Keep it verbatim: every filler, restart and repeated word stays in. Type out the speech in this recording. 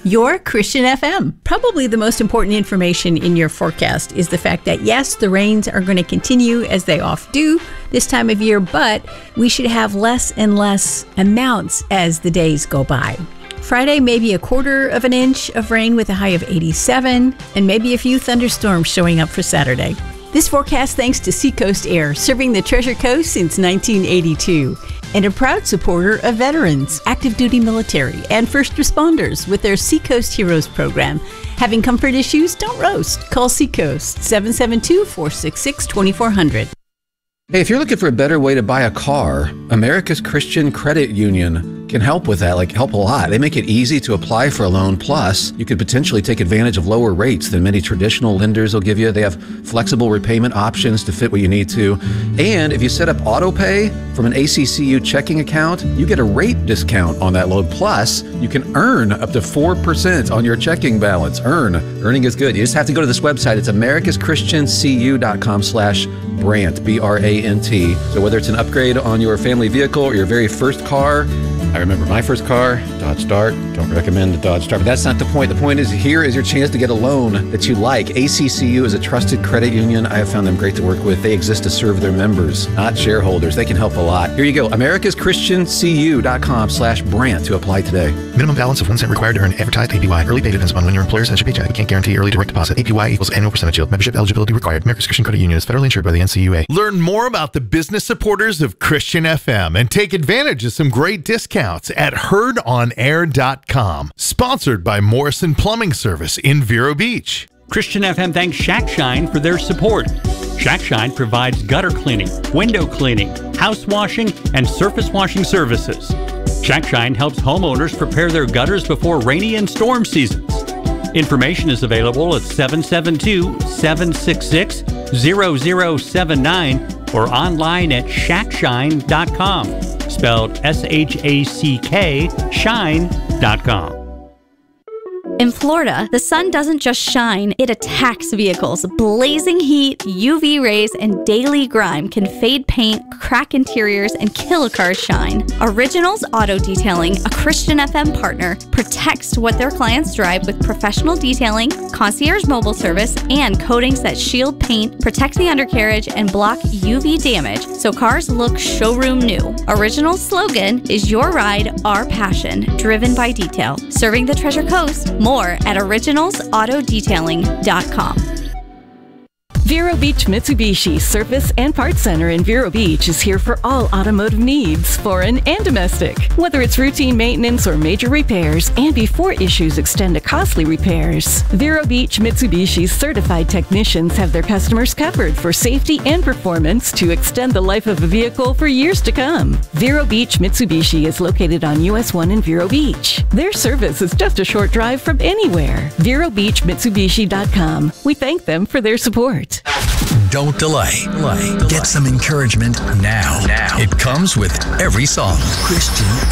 Your Christian F M. Probably the most important information in your forecast is the fact that, yes, the rains are going to continue as they often do this time of year, but we should have less and less amounts as the days go by. Friday, maybe a quarter of an inch of rain with a high of eighty-seven, and maybe a few thunderstorms showing up for Saturday. This forecast thanks to Seacoast Air, serving the Treasure Coast since nineteen eighty-two, and a proud supporter of veterans, active duty military, and first responders with their Seacoast Heroes program. Having comfort issues? Don't roast. Call Seacoast, seven seven two, four six six, two four zero zero. Hey, if you're looking for a better way to buy a car, America's Christian Credit Union can help with that, like help a lot. They make it easy to apply for a loan. Plus, you could potentially take advantage of lower rates than many traditional lenders will give you. They have flexible repayment options to fit what you need to. And if you set up auto pay from an A C C U checking account, you get a rate discount on that loan. Plus, you can earn up to four percent on your checking balance. Earn. Earning is good. You just have to go to this website. It's americas christian c u dot com slash Brant, B R A N T. So whether it's an upgrade on your family vehicle or your very first car, I remember my first car, Dodge Dart. Don't recommend the Dodge Dart, but that's not the point. The point is, here is your chance to get a loan that you like. A C C U is a trusted credit union. I have found them great to work with. They exist to serve their members, not shareholders. They can help a lot. Here you go, americas christian c u dot com slash Brant to apply today. Minimum balance of one cent required to earn advertised A P Y. Early pay depends upon when your employer sends your paycheck. We can't guarantee early direct deposit. A P Y equals annual percentage yield. Membership eligibility required. America's Christian Credit Union is federally insured by the N C U A. Learn more about the business supporters of Christian F M and take advantage of some great discounts at heard on air dot com. Sponsored by Morrison Plumbing Service in Vero Beach. Christian F M thanks Shack Shine for their support. Shack Shine provides gutter cleaning, window cleaning, house washing, and surface washing services. Shack Shine helps homeowners prepare their gutters before rainy and storm seasons. Information is available at seven seven two, seven six six, zero zero seven nine or online at shack shine dot com, spelled S H A C K, shine dot com. In Florida, the sun doesn't just shine, it attacks vehicles. Blazing heat, U V rays, and daily grime can fade paint, crack interiors, and kill a car's shine. Originals Auto Detailing, a Christian F M partner, protects what their clients drive with professional detailing, concierge mobile service, and coatings that shield paint, protect the undercarriage, and block U V damage so cars look showroom new. Original's slogan is "Your ride, our passion," driven by detail. Serving the Treasure Coast. More at originals auto detailing dot com. Vero Beach Mitsubishi Service and Parts Center in Vero Beach is here for all automotive needs, foreign and domestic. Whether it's routine maintenance or major repairs, and before issues extend to costly repairs, Vero Beach Mitsubishi's certified technicians have their customers covered for safety and performance to extend the life of a vehicle for years to come. Vero Beach Mitsubishi is located on U S one in Vero Beach. Their service is just a short drive from anywhere. vero beach mitsubishi dot com. We thank them for their support. Don't delay. delay. Get some encouragement now. now. It comes with every song. Christian